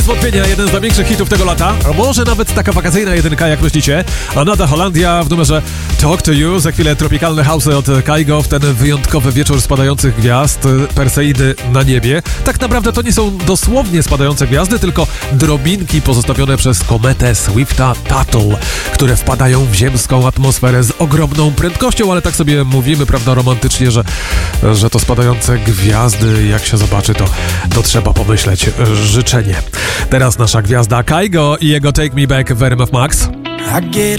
wątpienia jeden z największych hitów tego lata, a może nawet taka wakacyjna jedynka, jak myślicie. Anada Holandia w numerze Talk to You, za chwilę tropikalne house od Kygo w ten wyjątkowy wieczór spadających gwiazd, Perseidy na niebie. Tak naprawdę to nie są dosłownie spadające gwiazdy, tylko drobinki pozostawione przez kometę Swifta Tuttle, które wpadają w ziemską atmosferę z ogromną prędkością, ale tak sobie mówimy, prawda, romantycznie, że to spadające gwiazdy, jak się zobaczy, to trzeba pomyśleć. Życzenie. Teraz nasza gwiazda Kygo i jego Take Me Back w RMF Max.